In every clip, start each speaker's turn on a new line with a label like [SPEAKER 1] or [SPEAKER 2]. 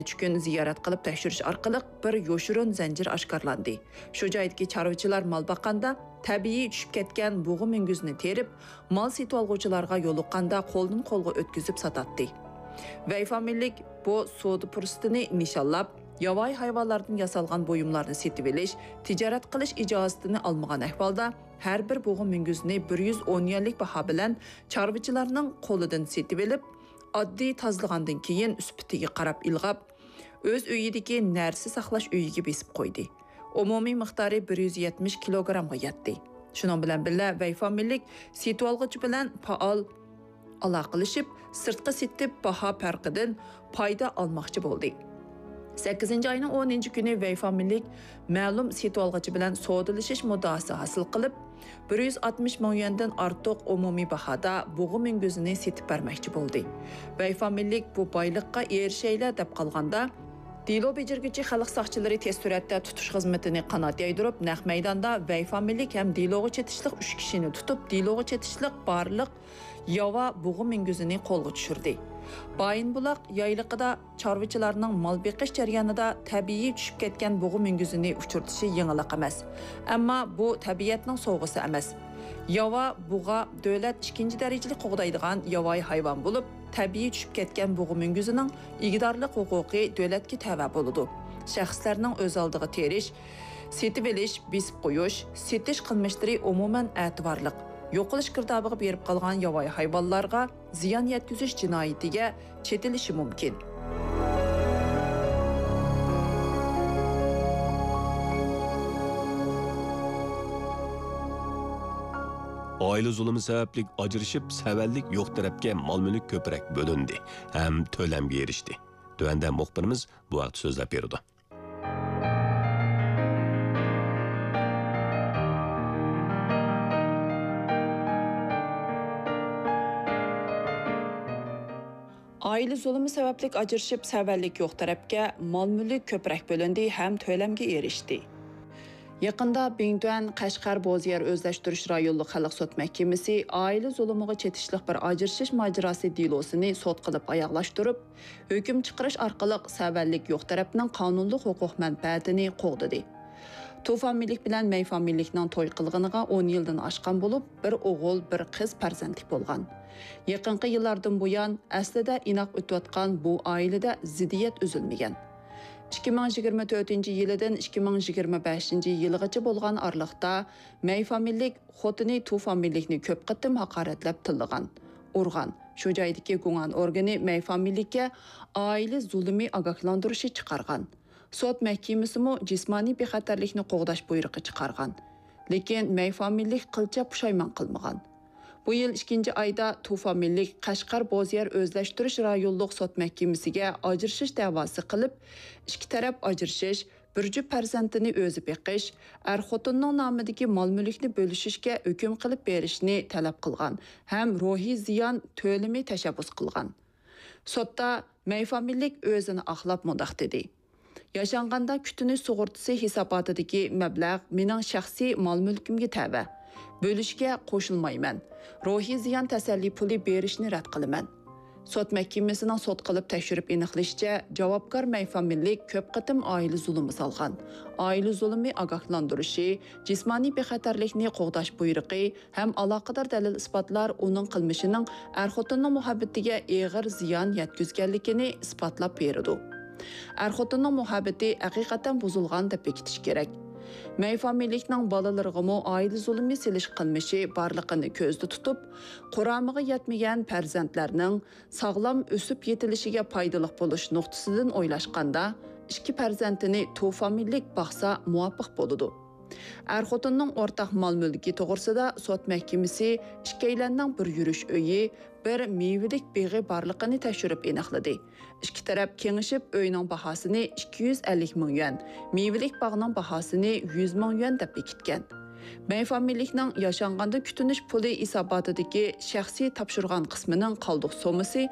[SPEAKER 1] 3 kun ziyorat qilib tekshirish orqali bir yo'shirun zanjir oshkorlandi. Shu joydagi chorvachilar mol boqqanda tabiiy tushib ketgan bug'u minguzni terib, mol sotib oluvchilarga yo'liqqanda qo'ldan qo'lga o'tkazib sotadi. Vayfamillik bu savdo fursatini nishonlab, yovvoyi hayvonlardan yasalgan buyumlarni sotib olish, tijorat qilish ijozatini olmagan ahvolda har bir bug'u minguzni 110 yillik baho bilan chorvachilarning qo'lidan sotib olib, oddiy tozalagandan keyin sifatiga qarab ilg'ab, o'z uyidagi narsa saqlash uyiga besib qo'ydi. Umumiy miqdori 170 kilogramga yetdi. Shuning bilan birga Vayfamillik sotib olg'uchi bilan faol aloqalashib, sirtqa sotib baho farqidan foyda olmoqchi bo'ldi. 8-oyning 10-kuni Vayfamillik ma'lum sotib olg'uchi bilan savdolashish muddaosi hosil qilib, 160 ming yuandan ortiq umumiy bahoda bug'u minguzini sotib bermoqchi bo'ldi. Vayfamillik bu boyliqqa erishaylar deb qolganda, Dilo bejirgüchi xalq saqchilari tez suratda tutish xizmatini qanot yaydirib, naq maydonda Vayfamillik ham Diloga chetishliq 3 kishini tutib, Diloga chetishliq barliq yova bug'u minguzini qo'lga tushirdi. Bayin buloq yayliqida chorvachilarning mol beqish jarayonida tabiiy tushib ketgan bug'u minguzini uchirtishi yengillik emas. Ammo bu tabiatning sovg'isi emas. Yova bug'a davlat 2 darajali qo'g'daydigan yovvoyi hayvon bo'lib, tabiiy tushib ketgan bug'u minguzining igidorlik huquqi davlatga tava bo'ladi. Shaxslarning o'z oldiga terish, sotib olish, besib qo'yish, sotish qilmishlari umuman e'tiborliq. Yo'qolish girdobiga berib qolgan yovvoyi hayvonlarga ziyon yetkazish jinoyatiga chetilishi mumkin.
[SPEAKER 2] Aile zulümü sebeplik ajrışıp sevellik yo'q tarafga mal-mulk ko'proq bo'lindi ham to'lamga erishdi. Tövende muxbirimiz bu vaqt so'zlab berdi.
[SPEAKER 1] Aile zulümü sebeplik ajrışıp sevellik yo'q tarafga mal-mulk ko'proq bo'lindi ham to'lamga erishdi. Yaqında Bingtuan Qashqar Boziyar Özləşdirish rayonluq xalq sud məhkəməsi aile zulümüge chetishliq bir ajrashish majrasi dilosini sud qilib oyoqlashtirib, hukm chiqarish orqali savallik yo'q tarafning qonunli huquq manfaatini qo'g'didi. Tufamillik bilan Vayfamillikning to'y qilganiga 10 yildan oshgan bo'lib, bir o'g'il, bir qiz farzandlik bo'lgan. Yaqinqi yillardan buyon aslida inoq o'tayotgan bu oilada ziddiyat uzilmagan. 2024-yildan 2025-yilgacha bo'lgan oraliqda Vayfamillik xotini Tufamillikni ko'p qatim haqoratlab tillagan, urgan. Shu joydagi gumonat organi Vayfamillikka oila zulmi ogohlantirishi chiqargan. Sud mahkamasi mo jismoniy bexatarlikni qo'g'dash buyrug'i chiqargan. Lekin Vayfamillik qilcha pushaymon qilmagan. Bu yil 2-oyda Tufamillik Qashqar Boziyar Özləşdirish rayonluq sud mahkamasiga ajrashish da'vosi qilib, ikki taraf ajrashish, bir juft farzandini o'zi beqish, xotinning nomidagi mol-mulkni bo'lishishga hukm qilib berishni talab qilgan, ham ruhiy ziyon to'limi tashabbus qilgan. Sudda Vayfamillik o'zini oqlab mundaq dedi: Yaşanğanda kütünüş sug'urtasi hisobotidagi mablag' mening shaxsiy mol-mulkimga tava. Bölüşke qo'shilmayman. Ruhiy ziyon tasalli puli berishni rad qilaman. Sud mahkamasining sud qilib tekshirib aniqlashicha, javobgar Vayfamillik ko'p qatim oila zulmi solgan. Oila zulmi ogohlantirishi, jismoniy bexatarlikni qo'g'dash buyrug'i ham aloqador dalil isbotlar uning qilmishining xotinning muhabbatiga og'ir ziyon yetkazganligini isbotlab berdi. Xotinning muhabbati haqiqatan buzilgan deb bekitish kerak. Vayfamillikning bolalarig'imi oila zulmi silish qilmishi barliqini ko'zda tutib, quramiga yetmagan farzandlarning sog'lom o'sib yetilishiga foydali bo'lish nuqtasidan o'ylashganda, ikki farzandini Tufamillik baqsa muvofiq bo'ladi. Xotinning o'rtaq mol-mulki to'g'risida sud mahkamasi ikkilanning bir yurish uyi, bir mevilik beg'i barliqini tekshirib aniqladi. Ikki taraf kengishib uyning bahosini 250 ming yuan, mevilik bog'ning bahosini 100 ming yuan deb bekitgan. Vayfamillikning yaşanğanda kütünüş puli hisobotidagi shaxsiy topshirgan qismining qoldiq so'masi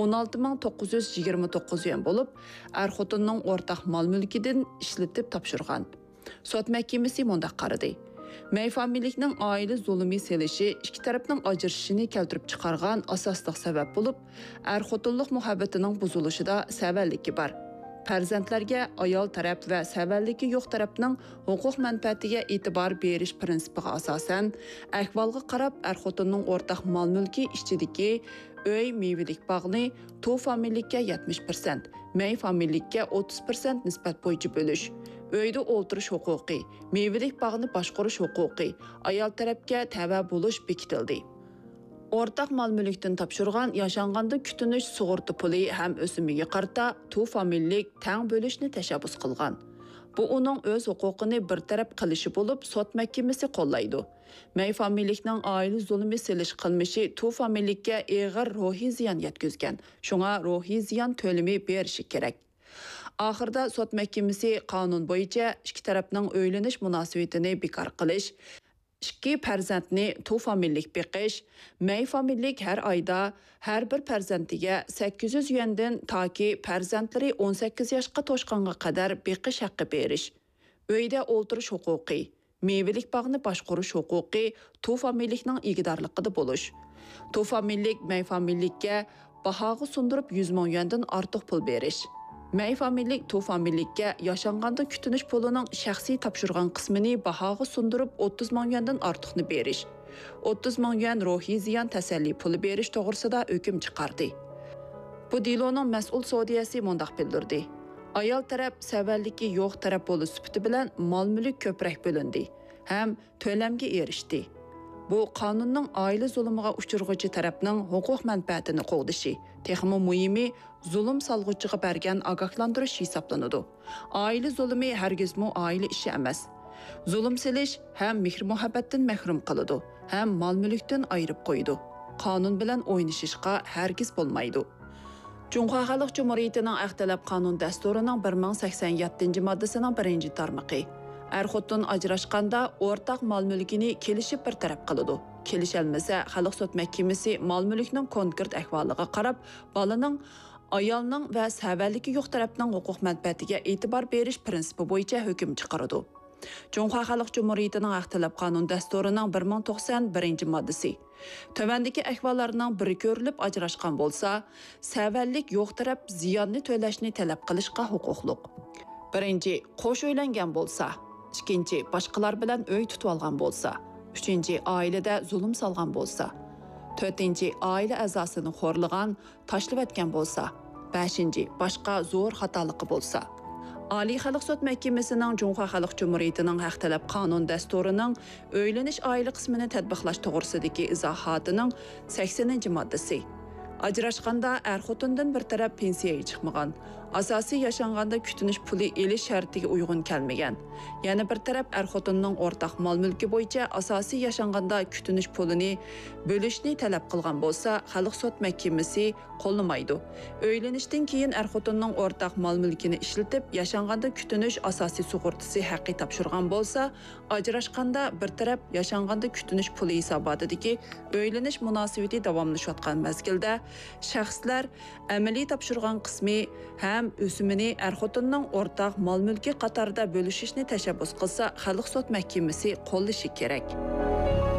[SPEAKER 1] 16.929 yuan bo'lib, xotinning o'rtaq mol-mulkidan ishlatib topshirgan. Sud mahkamasi mundaq qaradi: Vayfamillikning oila zulmi selishi ikki tarafning ajrashishini keltirib chiqargan asosliq sabab bo'lib, xotinlik muhabbatining buzilishida savallikki bor. Farzandlarga ayol taraf va savallikki yo'q tarafning huquq manfaatiga e'tibor berish prinsipiga asosan ahvolga qarab er-xotinning o'rtaq mol-mulki ichidagi uy mevilik bog'ni tu familikka 70%, may familikka 30% nisbat bo'yicha bo'lish, uyda o'ltirish huquqi, mevilik bog'ni boshqarish huquqi ayol tarafga tava bo'lish bekitildi. Ortaq mal-mülkdən tapşırğan yaşanğanda kütünüş sığorta puli həm ösümiga qarta tu familik təng bölüşni təşəbbüs qılğan. Bu onun öz hüquqini bir tərəf qilishi bo'lib, sot məhkəməsi qollaydı. May familikning oila zulmi silish qilmishi tu familikka ağır ruhi ziyon yetkazgan. Shunga ruhi ziyon to'limi berishi kerak. Oxirida sot məhkəməsi qonun bo'yicha ikki tarafning o'ylanish munosabatini bekor qilish, İki farzandni tu familik beqish, may familik har oyda har bir farzandiga 800 yuandan toki farzandlari 18 yoshga to'shqanga qadar beqish haqqi berish, uyda o'ltirish huquqi, mevilik bog'ni boshqarish huquqi tu familikning egidorligida bo'lish. Tu familik may familikka bahoga sundirib 100 ming yuandan ortiq pul berish. May familik tu familikka yaşanğanda kütünüş puluning shaxsiy topshirgan qismini bahoga sundirib 30 ming yuandan ortiqni berish. 30 ming yuan ruhiy ziyon tasalli puli berish to'g'risida hukm chiqardi. Bu deloning mas'ul sudiyasi mundaq bildirdi. Ayol taraf savallikki yo'q taraf bo'lish sifati bilan mol-mulk ko'proq bo'lindi, ham to'lamga erishdi. Bu qonunning oila zulmiga uchirg'uvchi tarafning huquq manfaatini qo'g'dishi, texmo muhimi zulm solg'uvchiga bergan ogohlantirish hisoblanadi. Oila zulmi hargizmi oila ishi emas. Zulm silish ham mehr-muhabbatdan mahrum qiladi, ham mol-mulkdan ayirib qo'ydi. Qonun bilan o'ynashishga hargiz bo'lmaydi. Cumhur Xalq Cumhuriyetining Ixtilaf qonun dasturining 1087-moddasining 1-tarmog'i er-xotin ajrashganda o'rtaq mol-mulkini kelishib bir taraf qiladi. Kelishalmasa, Xalq sud mahkamasi mol-mulkning konkret ahvoliga qarab, bolaning, ayolning va savallikki yo'q tarafning huquq manfaatiga e'tibor berish prinsipi bo'yicha hukm chiqaradi. Cumhur Xalq Cumhuriyetining Ixtilaf qonun dasturining 1091-moddasi. Tövəndəki ahvollarning biri ko'rilib ajrashgan bo'lsa, savallik yo'q taraf ziyonni to'lashni talab qilishga huquqliq. Birinchi, qo'sh uylangan bo'lsa, ikkinchi, boshqalar bilan uy tutib olgan bo'lsa, uchinchi, oilada zulm solgan bo'lsa, to'rtinchi, oila a'zosini xo'rlagan, tashlab o'tgan bo'lsa, beshinchi, boshqa zo'r xatoligi bo'lsa. Oliy Xalq sud mahkamasining Cumhur Xalq Cumhuriyetining Ixtilaf qonun dasturining o'ylanish oila qismini tatbiqlash to'g'risidagi izohotining 80-moddasi. Ajrashganda er-xotindan bir taraf pensiyaga chiqmagan, asosiy yaşanganda kütünüş puli elish shartiga uyg'un kelmagan. Yana bir taraf er-xotinning o'rtaq mol-mulki bo'yicha asosiy yaşanganda kütünüş pulini bo'lishni talab qilgan bo'lsa, Xalq sud mahkamasi qo'llamaydi. O'ylanishdan keyin er-xotinning o'rtaq mol-mulkini ishlatib, yaşanganda kütünüş asosiy sug'urtasi haqqi topshirgan bo'lsa, ajrashganda bir taraf yaşanganda kütünüş puli hisobotidagi o'ylanish munosabati davomlashayotgan mezgilda shaxslar amaliy topshirgan qismi ham o'simini er-xotinning o'rtaq mol-mulki qatorida bo'lishishni tashabbus qilsa, Xalq sud mahkamasi qo'llashi kerak.